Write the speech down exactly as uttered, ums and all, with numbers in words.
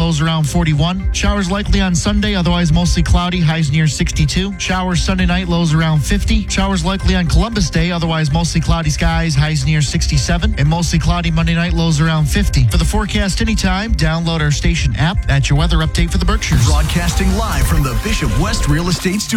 lows around forty-one. Showers likely on Sunday, otherwise mostly cloudy, highs near sixty-two. Showers Sunday night, lows around fifty. Showers likely on Columbus Day, otherwise mostly cloudy skies, highs near sixty-seven. And mostly cloudy Monday night, lows around fifty. For the forecast anytime, download our station app. That's your weather update for the Berkshires. Broadcasting live from the Bishop West Real Estate Studio.